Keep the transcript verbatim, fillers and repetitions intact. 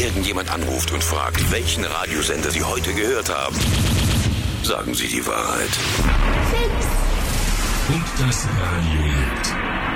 irgendjemand anruft und fragt, welchen Radiosender Sie heute gehört haben, sagen Sie die Wahrheit. Und das Radio lebt.